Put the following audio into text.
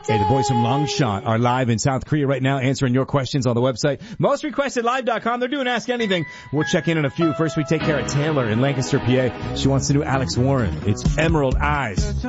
Hey, the boys from Longshot are live in South Korea right now answering your questions on the website. MostRequestedLive.com. They're doing Ask Anything. We'll check in a few. First, we take care of Taylor in Lancaster, PA. She wants to do Alex Warren. It's Emerald Eyes.